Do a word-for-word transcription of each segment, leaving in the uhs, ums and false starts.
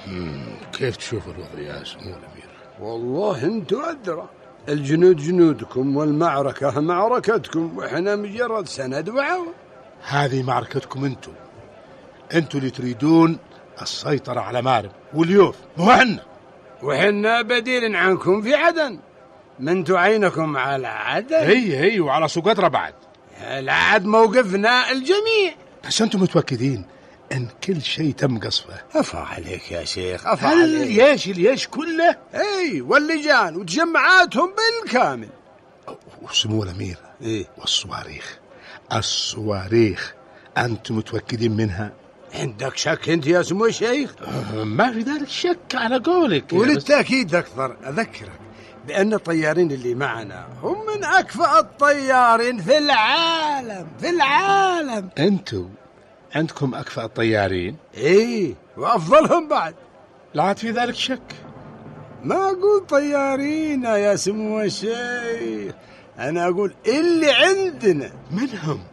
كيف تشوف الوضع يا سمو الأمير؟ والله انتو أدرى، الجنود جنودكم والمعركة معركتكم، وإحنا مجرد سند وعون. هذه معركتكم انتو انتو اللي تريدون السيطرة على مارب واليوف، مو عنا. وحنا بديل عنكم في عدن، منتو عينكم على عدن. هي هي وعلى سقطرى بعد. العاد موقفنا الجميع. بس انتم متوكدين ان كل شيء تم قصفه؟ افا عليك يا شيخ، افا هل عليك. الجيش الجيش كله؟ اي، واللجان وتجمعاتهم بالكامل. وسمو الأمير، ايه، والصواريخ الصواريخ انتم متوكدين منها؟ عندك شك انت يا سمو الشيخ؟ ما في ذلك شك على قولك. وللتأكيد أكثر أذكرك بأن الطيارين اللي معنا هم من أكفأ الطيارين في العالم في العالم. انتم عندكم أكفأ الطيارين؟ إيه، وأفضلهم بعد. لا عاد في ذلك شك. ما أقول طيارين يا سمو الشيخ، أنا أقول اللي عندنا. منهم؟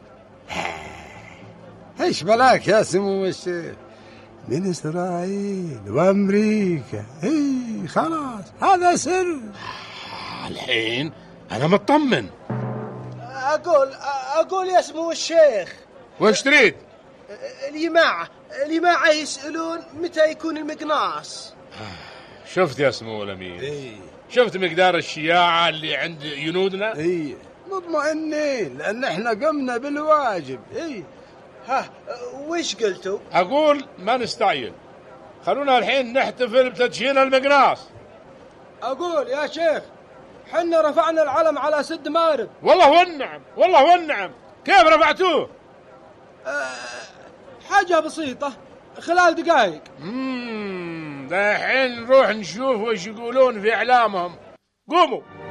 إيش بلاك يا سمو الشيخ؟ من إسرائيل وأمريكا. إيه خلاص، هذا سر. الحين أنا مطمن. أقول أقول يا سمو الشيخ. وش تريد؟ الجماعة الجماعة يسألون متى يكون المقناص. شفت يا سمو الأمير؟ إيه، شفت مقدار الشياعة اللي عند جنودنا؟ إيه، مطمئنين لأن إحنا قمنا بالواجب. إيه، ها وش قلتوا؟ أقول ما نستعجل، خلونا الحين نحتفل بتدشين المقناص. أقول يا شيخ حنا رفعنا العلم على سد مارب. والله والنعم، والله والنعم. كيف رفعتوه؟ أه حاجة بسيطة، خلال دقائق. اممم دحين نروح نشوف وش يقولون في إعلامهم. قوموا.